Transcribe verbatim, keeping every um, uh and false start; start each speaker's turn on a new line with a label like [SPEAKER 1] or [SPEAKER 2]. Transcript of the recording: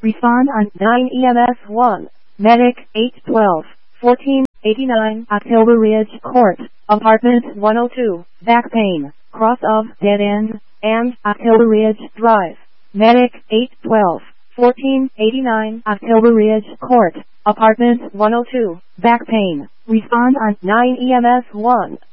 [SPEAKER 1] Respond on nine E M S one. Medic eight twelve fourteen eighty-nine October Ridge Court, Apartment one oh two, back pain, cross of dead end, and October Ridge Drive. Medic eight twelve fourteen eighty-nine October Ridge Court, Apartment one oh two, back pain. Respond on nine E M S one.